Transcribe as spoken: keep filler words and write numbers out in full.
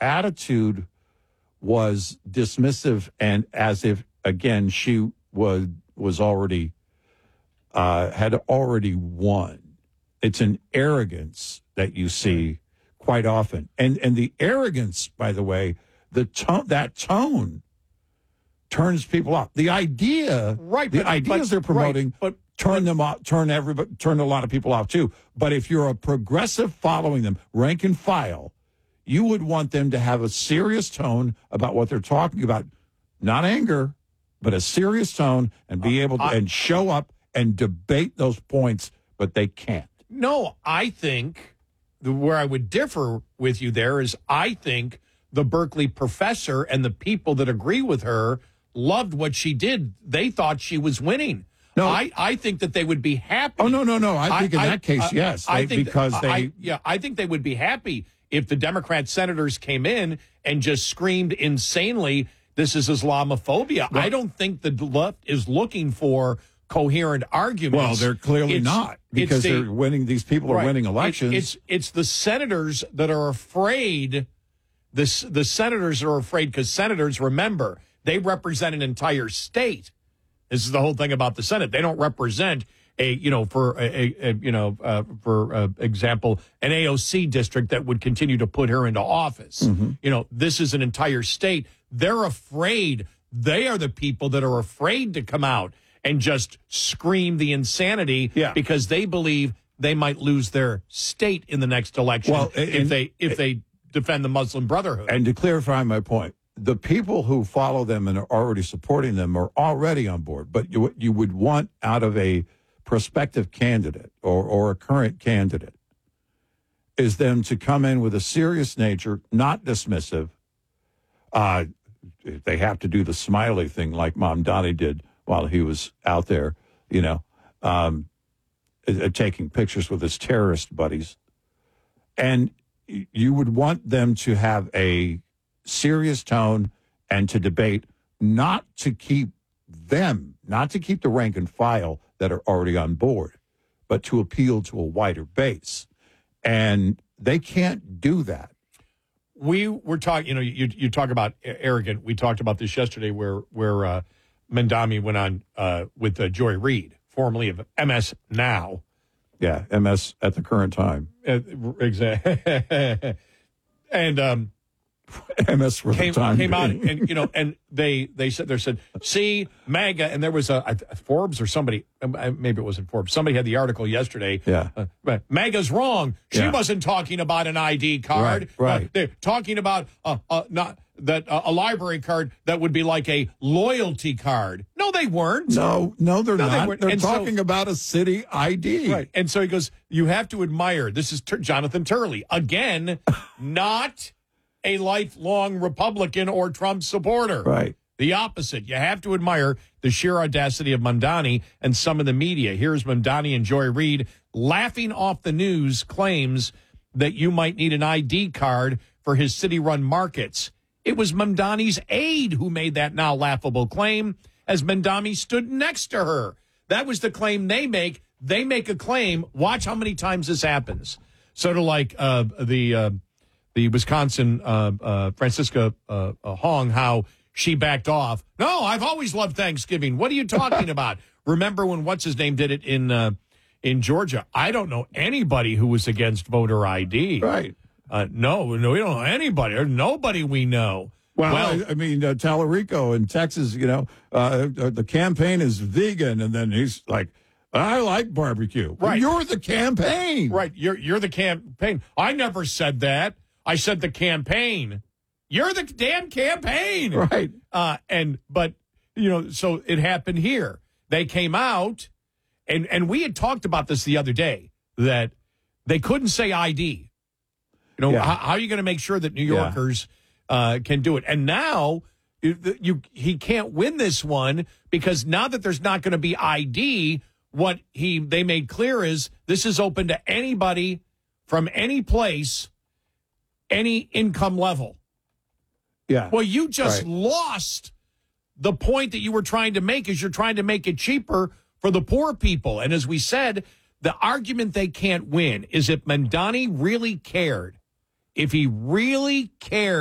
attitude was dismissive and as if, again, she was was already uh, had already won. It's an arrogance that you see quite often, and and the arrogance, by the way, the tone that tone turns people off. The idea, right? The but, ideas but, they're promoting, right, but turn them off, turn everybody, turn a lot of people off too. But if you're a progressive following them, rank and file, you would want them to have a serious tone about what they're talking about, not anger, but a serious tone, and be able to I, and show up and debate those points. But they can't. No, I think the, where I would differ with you there is I think the Berkeley professor and the people that agree with her loved what she did. They thought she was winning. No, I, I think that they would be happy. Oh, no, no, no. I think I, in that I, case, I, yes. I they, think because that, they. I, yeah, I think they would be happy if the Democrat senators came in and just screamed insanely, this is Islamophobia. Well, I don't think the left is looking for coherent arguments. Well, they're clearly it's, not because the, they're winning. These people are right, winning elections. It, it's it's the senators that are afraid. The, the senators are afraid because senators, remember, they represent an entire state. This is the whole thing about the Senate. They don't represent a, you know, for a, a, a you know, uh, for uh, example, an A O C district that would continue to put her into office. Mm-hmm. You know, this is an entire state. They're afraid. They are the people that are afraid to come out and just scream the insanity yeah. because they believe they might lose their state in the next election well, and, if they if they defend the Muslim Brotherhood. And to clarify my point, the people who follow them and are already supporting them are already on board. But you, what you would want out of a prospective candidate or, or a current candidate is them to come in with a serious nature, not dismissive. Uh, they have to do the smiley thing like Mamdani did while he was out there, you know, um, uh, taking pictures with his terrorist buddies. And you would want them to have a serious tone and to debate, not to keep them, not to keep the rank and file that are already on board, but to appeal to a wider base. And they can't do that. We were talking, you know, you you talk about arrogant. We talked about this yesterday where where uh, Mamdani went on uh, with uh, Joy Reid, formerly of M S Now. Yeah, M S at the current time. Uh, exactly. And um, M S for came, the time came out being. and, you know, and they they said, they said, see, MAGA, and there was a, a Forbes or somebody, maybe it wasn't Forbes, somebody had the article yesterday. Yeah. Uh, MAGA's wrong. She yeah. wasn't talking about an I D card. Right, right. Uh, they're talking about uh, uh, not that uh, a library card that would be like a loyalty card. No, they weren't. No, no, they're no, not. They they're and talking so, about a city I D. Right. And so he goes, you have to admire, this is Tur- Jonathan Turley. Again, not a lifelong Republican or Trump supporter. Right. The opposite. You have to admire the sheer audacity of Mamdani and some of the media. Here's Mamdani and Joy Reid laughing off the news claims that you might need an I D card for his city-run markets. It was Mamdani's aide who made that now laughable claim as Mamdani stood next to her. That was the claim they make. They make a claim. Watch how many times this happens. Sort of like uh, the... Uh, The Wisconsin uh, uh, Francisca uh, uh, Hong, how she backed off. No, I've always loved Thanksgiving. What are you talking about? Remember when what's his name did it in uh, in Georgia? I don't know anybody who was against voter I D. Right? Uh, no, no, we don't know anybody. There's nobody we know. Well, well I, I mean, uh, Tallarico in Texas, you know, uh, the campaign is vegan, and then he's like, I like barbecue. Right. You're the campaign. Right. You're you're the campaign. I never said that. I said the campaign. You're the damn campaign. Right. Uh, and, but, you know, so it happened here. They came out, and, and we had talked about this the other day, that they couldn't say I D. You know, yeah. how, how are you going to make sure that New Yorkers yeah. uh, can do it? And now you, you he can't win this one because now that there's not going to be I D, what he they made clear is this is open to anybody from any place, any income level. Yeah. Well, you just right. lost the point that you were trying to make is you're trying to make it cheaper for the poor people. And as we said, the argument they can't win is if Mamdani really cared, if he really cared